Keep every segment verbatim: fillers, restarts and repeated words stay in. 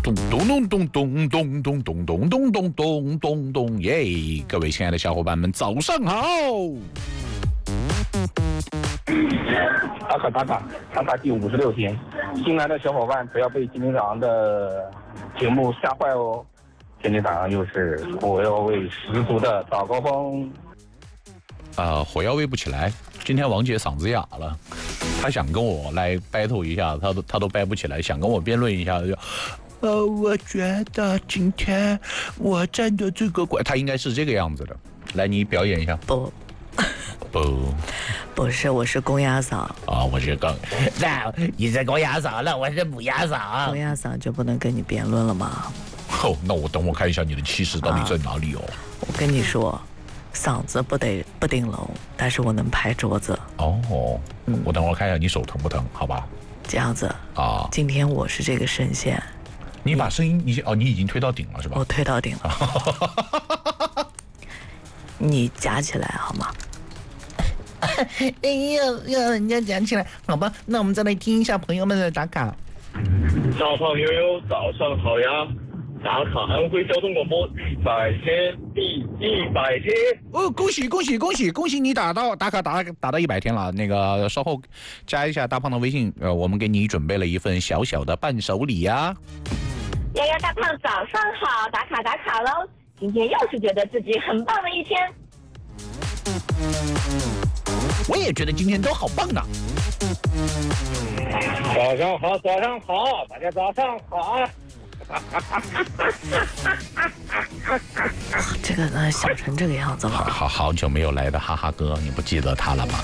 咚咚咚咚咚咚咚咚咚咚咚咚咚咚耶！各位亲爱的小伙伴们，早上好！ 打卡打卡打卡第五十六天，新来的小伙伴不要被今天早上的节目吓坏哦。今天早上又是火药味十足的早高峰。 呃，火药味不起来。今天王姐嗓子哑了，她想跟我来 battle 一下，她都她都掰不起来，想跟我辩论一下就。呃，我觉得今天我站的这个拐，她应该是这个样子的。来，你表演一下。 不。 不， 不是，我是公鸭嗓啊，我是公，那你是公鸭嗓了，我是母鸭嗓。 公鸭嗓就不能跟你辩论了吗？ 哦，那我等我看一下你的气势到底在哪里哦。啊、 我跟你说，嗓子不得不顶楼，但是我能拍桌子。 哦，嗯，我等会儿看一下你手疼不疼，好吧？ 这样子啊， 今天我是这个声线。 你把声音，你哦，你已经推到顶了是吧？ 我推到顶了。你夹起来好吗？ 哎呀，要人家讲起来，好吧，那我们再来听一下朋友们的打卡。 小朋友友早上好呀！打卡安徽交通广播一百天第一百天哦，恭喜恭喜恭喜恭喜你打到打卡打打到一百天了。那个稍后加一下大胖的微信，呃，我们给你准备了一份小小的伴手礼呀。 丫丫大胖早上好，打卡打卡喽！今天又是觉得自己很棒的一天。 我也觉得今天都好棒啊！ 早上好，早上好，大家早上好！ 这个呢，笑成这个样子了。 好好好久没有来的哈哈哥，你不记得他了吗？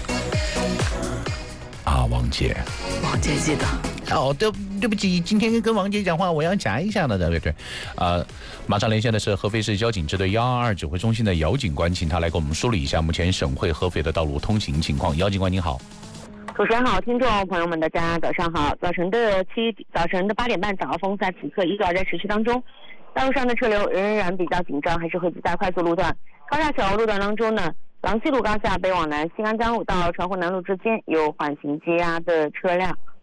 啊，王姐， 王姐记得。 哦，对对不起，今天跟王姐讲话，我要夹一下了，对不对？ 呃，马上连线的是合肥市交警支队一二二指挥中心的姚警官，请他来给我们梳理一下目前省会合肥的道路通行情况。姚警官您好。 主持人好，听众朋友们，大家早上好。早晨的七早晨的八点半，早高峰在此刻依旧在持续当中，道路上的车流仍然比较紧张，还是会挤在快速路段。高架桥路段当中呢，郎西路高架北往南新安江路到传湖南路之间有缓行接压的车辆。